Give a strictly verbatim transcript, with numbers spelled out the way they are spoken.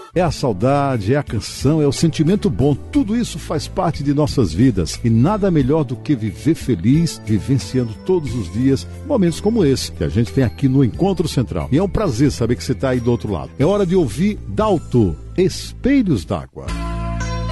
É a saudade, é a canção, é o sentimento bom. Tudo isso faz parte de nossas vidas. E nada melhor do que viver feliz, vivenciando todos os dias momentos como esse que a gente tem aqui no Encontro Central. E é um prazer saber que você está aí do outro lado. É hora de ouvir Dalto, Espelhos d'Água.